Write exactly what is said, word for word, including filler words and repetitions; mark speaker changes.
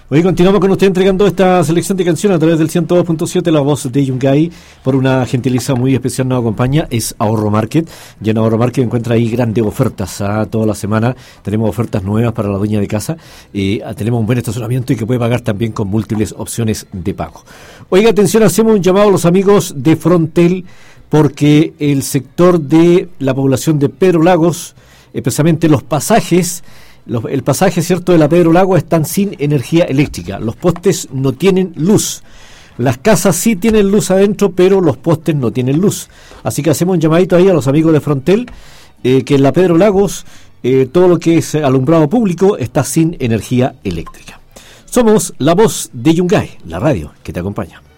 Speaker 1: Hoy continuamos con usted entregando esta selección de canciones a través del ciento dos punto siete, la voz de Yungay. Por una gentileza muy especial nos acompaña, es Ahorro Market. Y en Ahorro Market encuentra ahí grandes ofertas. ¿ah? Toda la semana tenemos ofertas nuevas para la dueña de casa. Eh, tenemos un buen estacionamiento y que puede pagar también con múltiples opciones de pago. Oiga, atención, hacemos un llamado a los amigos de Frontel, porque el sector de la población de Pedro Lagos, especialmente los pasajes, Los, el pasaje, cierto, de la Pedro Lago están sin energía eléctrica. Los postes no tienen luz. Las casas sí tienen luz adentro, pero los postes no tienen luz. Así que hacemos un llamadito ahí a los amigos de Frontel, eh, que en la Pedro Lagos eh, todo lo que es alumbrado público está sin energía eléctrica. Somos la voz de Yungay, la radio que te acompaña.